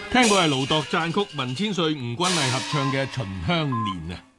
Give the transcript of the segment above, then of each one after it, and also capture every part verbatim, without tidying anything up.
聽過係盧鐸讚曲，文千歲、吳君麗合唱嘅《秦香蓮》啊！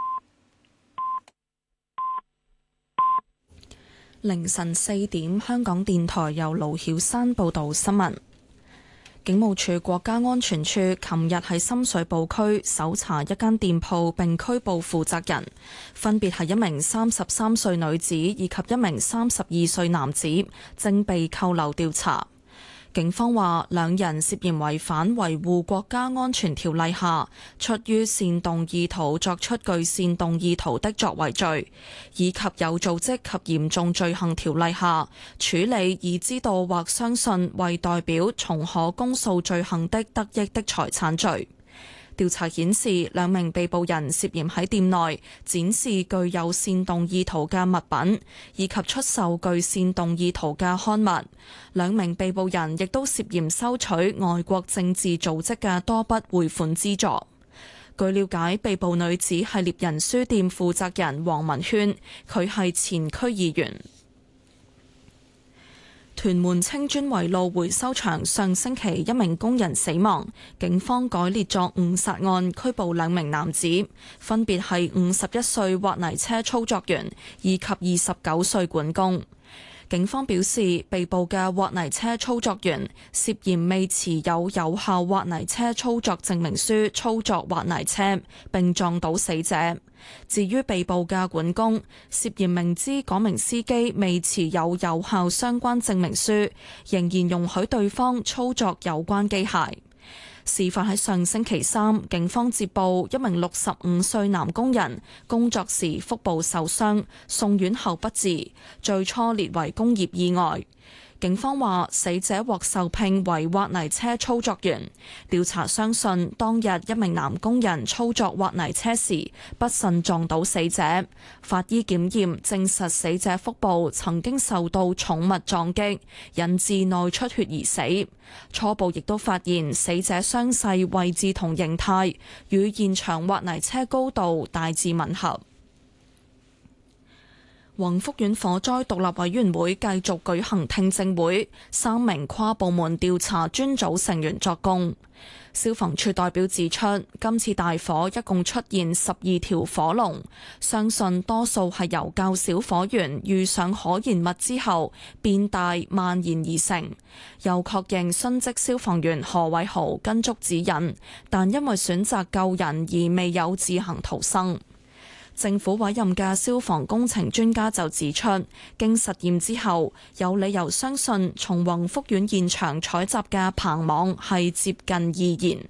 凌晨四點，香港電台由盧曉山報道新聞。警務處國家安全處琴日喺深水埗區搜查一間店鋪，並拘捕負責人，分別係一名三十三歲女子以及一名三十二歲男子，正被扣留調查。警方話，兩人涉嫌違反維護國家安全條例下出於煽動意圖作出具煽動意圖的作為罪，以及有組織及嚴重罪行條例下處理已知道或相信為代表從可公訴罪行的得益的財產罪。調查顯示，兩名被捕人涉嫌喺店內展示具有煽動意圖嘅物品，以及出售具煽動意圖嘅刊物。兩名被捕人亦都涉嫌收取外國政治組織嘅多筆匯款資助。據了解，被捕女子係獵人書店負責人黃文軒，佢係前區議員。屯門青磚圍路回收場上星期一名工人死亡，警方改列作誤殺案，拘捕兩名男子，分別係五十一歲挖泥車操作員以及二十九歲管工。警方表示，被捕嘅挖泥車操作員涉嫌未持有有效挖泥車操作證明書操作挖泥車，並撞倒死者。至於被捕嘅管工，涉嫌明知嗰名司機未持有有效相關證明書，仍然容許對方操作有關機械。事發喺上星期三，警方接報一名六十五歲男工人工作時腹部受傷，送院後不治，最初列為工業意外。警方話，死者獲受聘為挖泥車操作員。調查相信，當日一名男工人操作挖泥車時不慎撞到死者。法醫檢驗證實死者腹部曾經受到重物撞擊，引致內出血而死。初步亦都發現死者傷勢位置同形態與現場挖泥車高度大致吻合。宏福苑火災獨立委員會繼續舉行聽證會，三名跨部門調查專組成員作供。消防處代表指出，今次大火一共出現十二條火龍，相信多數係由較小火源遇上可燃物之後變大蔓延而成。又確認殉職消防員何偉豪跟足指引，但因為選擇救人而未有自行逃生。政府委任嘅消防工程專家就指出，經實驗之後，有理由相信從宏福苑現場採集嘅棚網係接近易燃。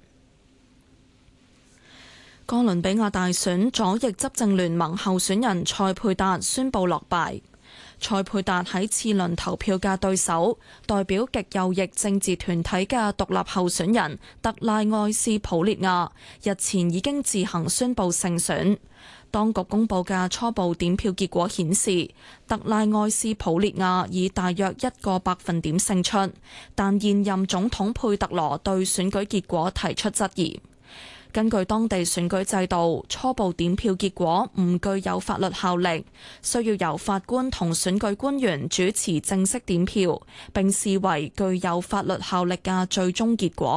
哥倫比亞大選左翼執政聯盟候選人塞佩達宣布落敗。塞佩達喺次輪投票嘅對手，代表極右翼政治團體嘅獨立候選人特拉愛斯普列亞，日前已經自行宣布勝選。當局公佈嘅初步點票結果顯示，特拉愛斯普列亞以大約一個百分點勝出，但現任總統佩特羅對選舉結果提出質疑。根據當地選舉制度，初步點票結果唔具有法律效力，需要由法官同選舉官員主持正式點票，並視為具有法律效力嘅最終結果。